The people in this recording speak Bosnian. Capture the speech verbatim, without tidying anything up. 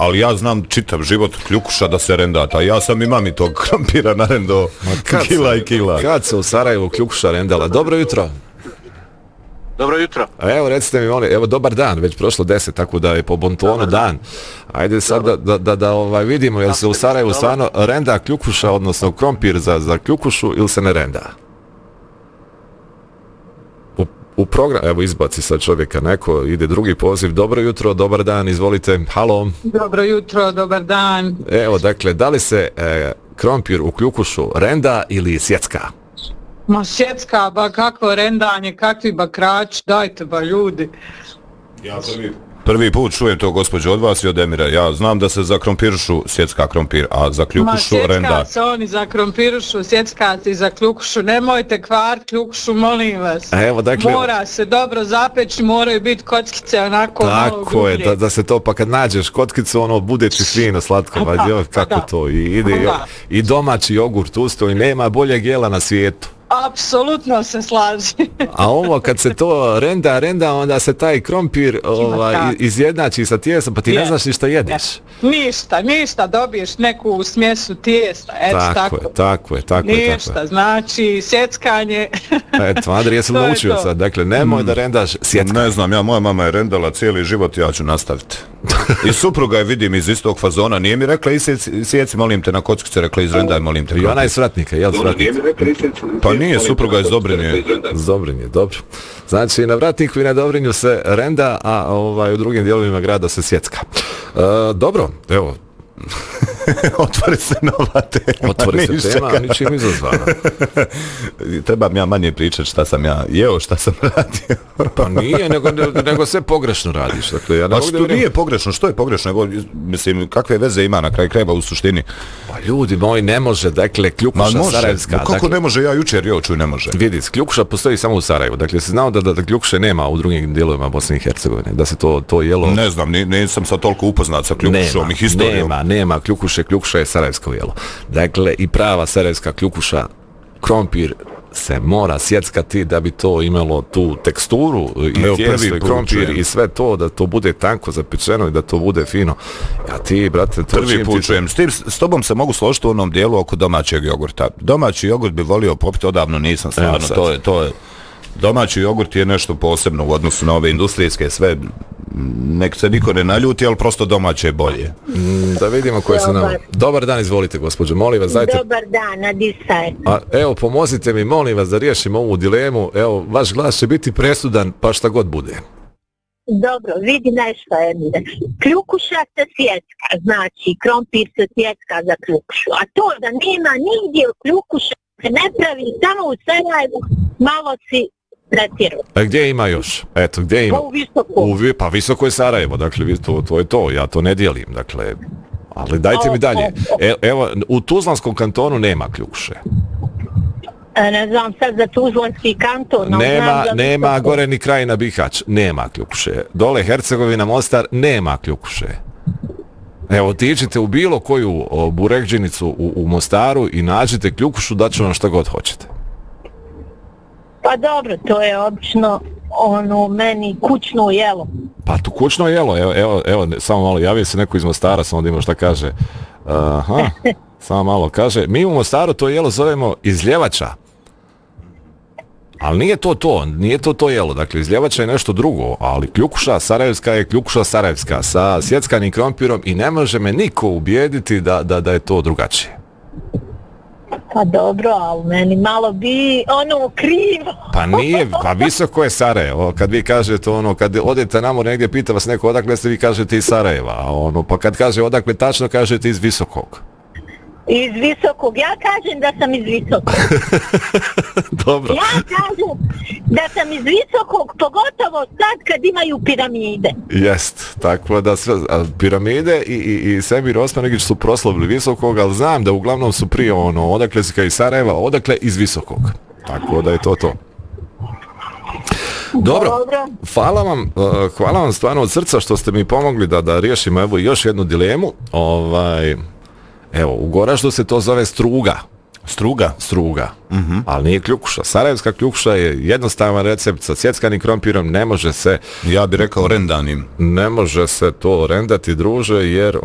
ali ja znam čitav život kljukuša da se rendata. Ja sam i mami tog krompira narendo kila i kila. Kad se u Sarajevu kljukuša rendala? Dobro jutro. Dobro jutro. A evo recite mi, molim, evo dobar dan, već prošlo deset, tako da je po bontonu dan. Ajde sad da, da, da, da ovaj, vidimo, jel se u Sarajevu stvarno renda kljukuša, odnosno krompir za, za kljukušu ili se ne renda? U, u program, evo izbaci sad čovjeka neko, ide drugi poziv. Dobro jutro, dobar dan, izvolite. Halo. Dobro jutro, dobar dan. Evo, dakle, da li se e, krompir u kljukušu renda ili sjecka? Ma sjecka, ba kakvo rendanje, kakvi bakrač, dajte ba ljudi. Ja prvi, prvi put čujem to, gospođo, od vas i od Emira. Ja znam da se za krompirušu sjecka krompir, a za kljukušu Ma, renda. Ma sjecka se oni za krompirušu, sjecka se i za kljukušu. Nemojte kvart kljukušu, molim vas. Evo, dakle, mora se dobro zapeći, moraju biti kockice onako malo grublje. Tako je, da, da se to pa kad nađeš kotkicu, ono bude ti fino, slatko. Pa, pa, kako da. To i ide pa, i domaći jogurt usto i nema boljeg jela na svijetu. Apsolutno se slaži. A ovo kad se to renda, renda, onda se taj krompir ovaj, izjednači sa tijestom, pa ti je. Ne znaš ništa jedeš. Je. Ništa, ništa, dobiješ neku smjesu tijesta. Eto, tako, tako je, tako je, tako je. Ništa, tako je. Znači sjeckanje. Eto, Andri, jesi li naučio sad? Dakle, nemoj mm. da rendaš sjeckanje. Ne znam, ja, moja mama je rendala cijeli život, ja ću nastaviti. I supruga je vidim iz istog fazona, nije mi rekla i sjeci, molim te na kockice, rekla izrendaj, molim te. I ona je svratnika, jel svratnika? Pa nije, supruga je iz Dobrinje. Z Dobrinje, dobro. Znači, na Vratniku i na Dobrinju se renda, a ovaj, u drugim dijelovima grada se sjecka. E, dobro, evo. Otvori se nova tema. Otvori se tema, ničim izazvana. Trebam ja manje pričati šta sam ja jeo, šta sam radio. Pa nije, nego, nego sve pogrešno radiš. Dakle, ja ne pa što vidim... nije pogrešno, što je pogrešno? Nego, mislim, kakve veze ima na kraju krajeva u suštini? Pa ljudi moji, ne može, dakle, kljukuša sarajevska. Kako dakle, ne može? Ja jučer jeo čuj, ne može. Vidi, kljukuša postoji samo u Sarajevu. Dakle, se znao da, da, da kljukuše nema u drugim dijelovima Bosne i Hercegovine. Da se to, to jelo... Ne znam, nisam sad toliko upoznat sa kljukušom i historijom. Nema, nema kljukuše, kljukuša je sarajevsko jelo. Dakle, i prava sarajevska kljukuša, krompir se mora sjeckati da bi to imalo tu teksturu i Evo, tijesto i krompir čujem. I sve to, da to bude tanko zapečeno i da to bude fino. Ja ti, brate, to prvi put čujem. S, tim, s tobom se mogu složiti u onom dijelu oko domaćeg jogurta. Domaći jogurt bi volio popiti, odavno nisam stvarno. To je, to je, domaći jogurt je nešto posebno u odnosu na ove industrijske sve. Nek se niko ne naljuti, ali prosto domaće je bolje. Mm, da vidimo koje se nam... Dobar dan, izvolite, gospođo, molim vas, dajte... Dobar dan, Adisaj. A, evo, pomozite mi, molim vas, da riješimo ovu dilemu. Evo, vaš glas će biti presudan, pa šta god bude. Dobro, vidi nešto, Emire. Kljukuša se sjecka, znači, krompir se sjecka za kljukušu. A to da nema nigdje kljukuša se ne pravi, samo u Sarajevu, malo si pretjeru. A gdje ima još? Eto, gdje ima? Pa u Visoko. U, pa Visoko je Sarajevo, dakle, to, to je to, ja to ne dijelim, dakle, ali dajte o, mi dalje. O, o. E, evo, u Tuzlanskom kantonu nema kljukuše. E, ne znam sad za Tuzlanski kanton. No, nema, nema Visoko. gore ni Krajina Bihać, nema kljukuše. Dole Hercegovina, Mostar, nema kljukuše. Evo, otiđite u bilo koju o, burekđenicu u, u Mostaru i nađite kljukušu, da ću vam šta god hoćete. Pa dobro, to je obično ono meni kućno jelo. Pa tu kućno jelo, evo, evo, evo samo malo, javio se neko iz Mostara, samo da ima šta kaže. Aha, samo malo kaže, mi u Mostaru to jelo zovemo izljevača. Ali nije to to, nije to to jelo, dakle izljevača je nešto drugo, ali kljukuša sarajevska je kljukuša sarajevska sa sjeckanim krompirom i ne može me niko ubijediti da, da, da je to drugačije. Pa dobro, ali meni malo bi ono krivo. Pa nije, pa Visoko je Sarajevo. Kad vi kažete ono, kad odete namo negdje, pita vas neko odakle ste, vi kažete iz Sarajeva. A ono, pa kad kaže odakle tačno, kažete iz Visokog. Iz Visokog, ja kažem da sam iz Visokog. Dobro. Ja kažem da sam iz Visokog, pogotovo sad kad imaju piramide. Jest, tako da sve, piramide i, i, i Semir Osmanić su proslavili Visokog, ali znam da uglavnom su prije ono, odakle si iz Sarajeva, odakle iz Visokog. Tako da je to to. Dobro, Dobro. Hvala vam, hvala vam stvarno od srca što ste mi pomogli da, da riješimo evo još jednu dilemu. Ovaj... Evo, u Goraždu se to zove struga. Struga? Struga. Uh-huh. Ali nije kljukuša. Sarajevska kljukuša je jednostavan recept sa sjeckanim krompirom, ne može se... Ja bih rekao rendanim. Ne može se to rendati, druže, jer